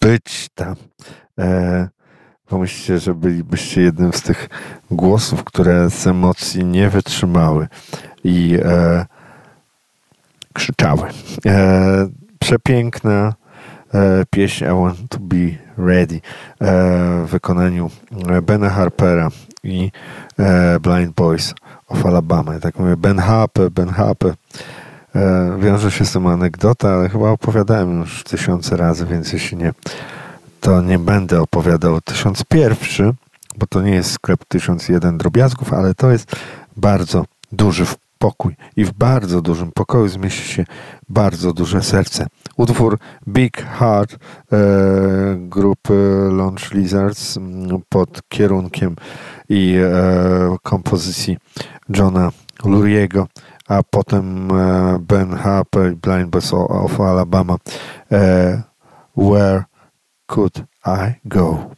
być tam. Pomyślcie, że bylibyście jednym z tych głosów, które z emocji nie wytrzymały i krzyczały. Przepiękna pieśń I Want to Be Ready w wykonaniu Bena Harpera i Blind Boys of Alabama. Ja tak mówię, Ben Harper. Wiąże się z tym anegdota, ale chyba opowiadałem już 1000 razy, więc jeśli nie, to nie będę opowiadał 1001, bo to nie jest sklep 1001 drobiazgów, ale to jest bardzo duży pokój i w bardzo dużym pokoju zmieści się bardzo duże serce. Utwór Big Heart grupy Launch Lizards pod kierunkiem i kompozycji Johna Luriego, a potem Ben Harper, Blind Boys of Alabama. Where could I go?